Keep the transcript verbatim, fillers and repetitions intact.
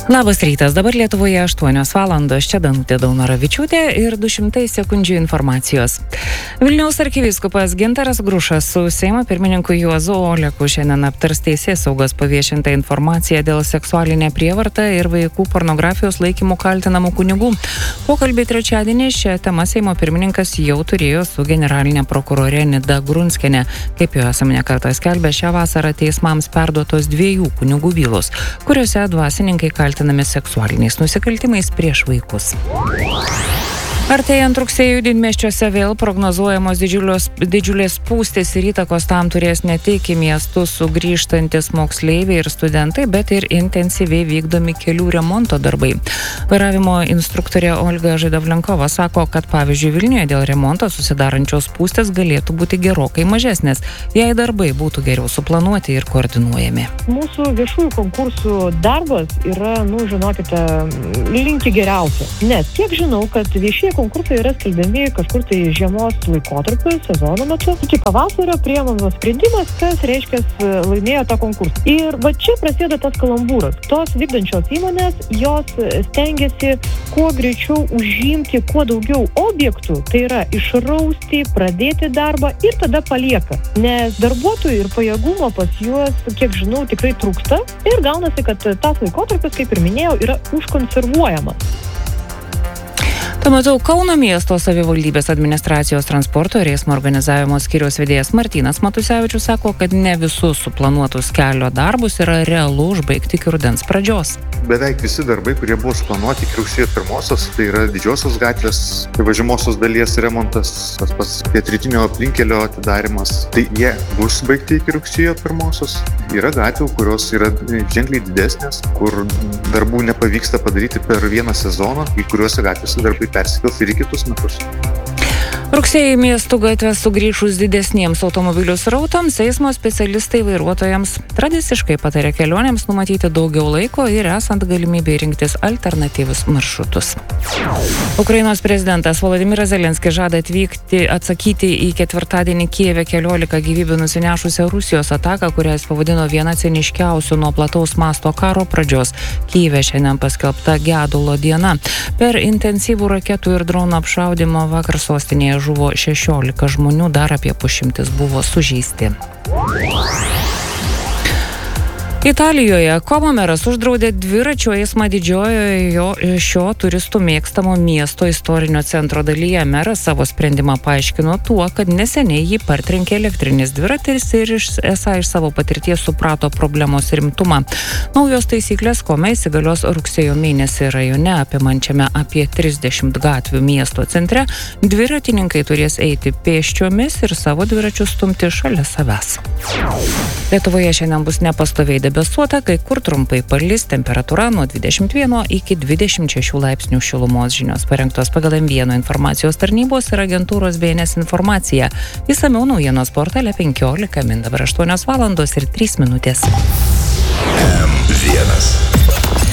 Labas rytas, dabar Lietuvoje aštuonios valandos, čia Danutė Daunoravičiūtė ir du šimtai sekundžių informacijos. Vilniaus arkivyskupas Gintaras Grušas su Seimo pirmininku Juozu Oleku šiandien aptars Teisėsaugos paviešintą informaciją dėl seksualinę prievartą ir vaikų pornografijos laikymų kaltinamų kunigų. Pokalbį trečiadienį šią temą Seimo pirmininkas jau turėjo su generalinė prokurorė Nida Grunskienė. Kaip jau esame nekartą skelbę, šią vasarą teismams perduotos dviejų kunigų bylos, kuriuose dvasininkai kaltinami seksualiniais nusikaltimais prieš vaikus. Artėjant rugsėjui didmiesčiuose vėl prognozuojamos didžiulios, didžiulės spūstys ir įtakos tam turės ne tik į miestus sugrįžtantis moksleiviai ir studentai, bet ir intensyviai vykdomi kelių remonto darbai. Vairavimo instruktorė Olga Žaidavlenkova sako, kad pavyzdžiui Vilniuje dėl remonto susidarančios spūstys galėtų būti gerokai mažesnės, jei darbai būtų geriau suplanuoti ir koordinuojami. Mūsų viešųjų konkursų darbas yra, nu, žinokite, linki geriausio. Nes kiek žinau, kad viešieji konkursai yra skelbiami kažkur tai žiemos laikotarpiu, sezono metu. Iki pavasario priimamas sprendimas, kas reiškia laimėjo tą konkursą. Ir va čia prasideda tas kalambūras. Tos vykdančios įmonės, jos stengiasi kuo greičiau užimti kuo daugiau objektų, tai yra išrausti, pradėti darbą ir tada palieka. Nes darbuotojų ir pajėgumo pas juos, kiek žinau, tikrai trūksta ir gaunasi, kad tas laikotarpis, kaip ir minėjau, yra užkonservuojamas. Tuo metu Kauno miesto savivaldybės administracijos transporto ir eismo organizavimo skyriaus vedėjas Martynas Matusevičius sako, kad ne visus suplanuotus kelio darbus yra realu užbaigti iki rudens pradžios. Beveik visi darbai, kurie buvo suplanuoti iki rugsėjo pirmosios, tai yra didžiosios gatvės, važiuojamosios dalies remontas, tas pats pietrytinio aplinkelio atidarimas, tai jie bus baigti iki rugsėjo pirmosios. Yra gatvių, kurios yra ženkliai didesnės, kur darbų nepavyksta padaryti per vieną sezoną, į kuriuose gatvėse darbai persikels ir į kitus metus. Rugsėjį miestų gatvės sugrįžus didesniems automobilių srautams, eismo specialistai vairuotojams tradiciškai patarė kelionėms numatyti daugiau laiko ir esant galimybei rinktis alternatyvius maršrutus. Ukrainos prezidentas Volodymyras Zelenskis žada atvykti atsakyti į ketvirtadienį Kijeve keliolika gyvybių nusinešusią Rusijos ataką, kurią jis pavadino viena ciniškiausių nuo plataus masto karo pradžios. Kijeve šiandien paskelbta gedulo diena. Per intensyvų raketų ir dronų apšaudymą vakar sostinėje žuvo šešiolika žmonių, dar apie pusšimtis buvo sužeisti. Italijoje Como meras uždraudė dviračių eismą didžiojoje šio turistų mėgstamo miesto istorinio centro dalyje. Meras savo sprendimą paaiškino tuo, kad neseniai jį partrenkė elektrinis dviratis ir iš, esą iš savo patirties suprato problemos rimtumą. Naujos taisyklės Como įsigalios rugsėjo mėnesį rajone, apimančiame apie trisdešimt gatvių miesto centre. Dviratininkai turės eiti pėsčiomis ir savo dviračius stumti šalia savęs. Lietuvoje šiandien bus nepastoviai debesuota, kai kur trumpai palis, temperatūra nuo dvidešimt vieno iki dvidešimt šešių laipsnių šilumos. Žinios parengtos pagal M vienas informacijos tarnybos ir agentūros B N S informacija. Išsamiau naujienos portale penkiolika min, dabar aštuonios valandos ir trys minutės. M vienas.